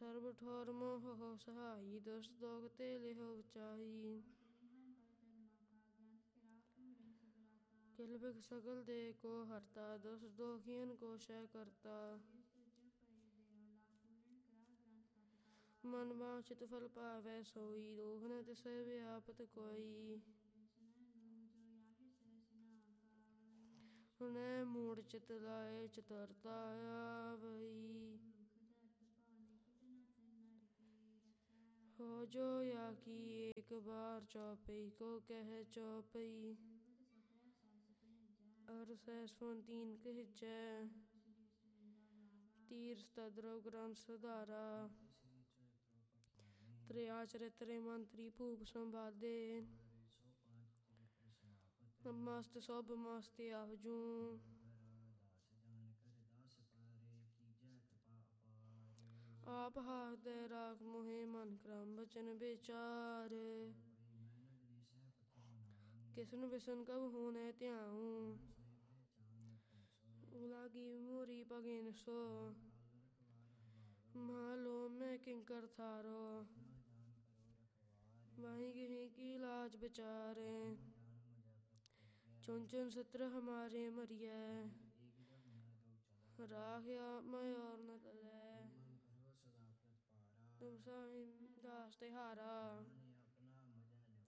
ਸਰਬ ਠੌਰ ਮੋਹ ਸਹਾਈ ਦੁਸ ਦੋਖ ਤੇ ਲਿਹੁ ਬਚਾਈ। ਕਿਲ ਬਿਖ ਸਗਲ ਦੇ ਕੋ ਹਰਤਾ ਦੁਸ ਦੋਖੀਅਨ ਕੋ ਸ਼ੈ ਕਰਤਾ। ਮਨ ਵਾਂਛਿਤ ਫਲ ਪਾਵੈ ਸੋਈ ਦੋਖ ਨ ਤਿਸੈ ਵਿਆਪਤ ਕੋਈ। ਹੁਨੈ ਮੂੜ ਚਿਤ ਲਾਏ ਚਤੁਰਤਾ ਆਵਈ। ਹੋ ਜੋ ਯਾ ਕੀ ਏਕ ਬਾਰ ਚਉਪਈ ਕੋ ਕਹਿ ਚਉਪਈ। ਅਰ ਸਹਿਸ ਫੁਨ ਤੀਨ ਕਹਿਜੈ ਤੀਰ ਸਤਦਰਵ ਗ੍ਰੰਥ ਸਧਾਰਾ। ਤ੍ਰਿਆ ਚਰਿਤ੍ਰ ਮੰਤਰੀ ਭੂਪ ਸੰਵਾਦੇ ਮਸਤ ਸੁਭ ਮਸਤ ਆਵਜੂ। ਆਪ ਹਾਕਦੈ ਰਾਖ ਮੋਹਿ ਮਨ ਕਰਮ ਬਚਨ ਬਿਚਾਰ। ਕਿਸਨ ਬਿਸਨ ਕਬਹੂ ਨਹਿ ਧਿਆਊ ਲਾਗੀ ਮੋਰੀ ਭਗਿਨ ਸੋ। ਮਹਾ ਲੋਭ ਮੈਂ ਕਿੰਕਰ ਥਾਰੋ ਵਾਹੀ ਗਹੀ ਕੀ ਲਾਜ ਬਿਚਾਰੈ। ਚੁਨ ਚੁਨ ਸਤਰ ਹਮਾਰੇ ਮਰੀਐ ਰਾਖ ਆਪ ਮੈਂ ਔਰ ਨ ਟਲੈ। ਤੁਮ ਸਾਹੀ ਦਾਸ ਤਿਹਾਰਾ